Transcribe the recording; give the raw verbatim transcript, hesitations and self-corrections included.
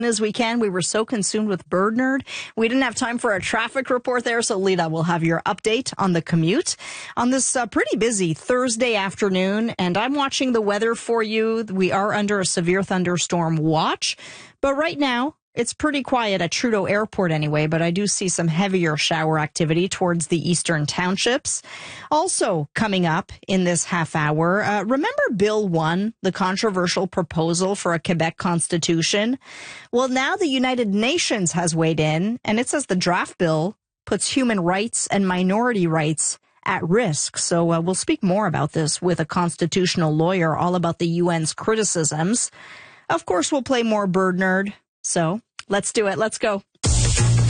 as we can. We were so consumed with BirdNerd. We didn't have time for a traffic report there, so Lita will have your update on the commute on this uh, pretty busy Thursday afternoon. And I'm watching the weather for you. We are under a severe thunderstorm watch, but right now it's pretty quiet at Trudeau Airport anyway, but I do see some heavier shower activity towards the eastern townships. Also coming up in this half hour, uh, remember Bill one, the controversial proposal for a Quebec constitution? Well, now the United Nations has weighed in, and it says the draft bill puts human rights and minority rights at risk. So uh, we'll speak more about this with a constitutional lawyer, all about the U N's criticisms. Of course, we'll play more BirdNerd. So let's do it. Let's go.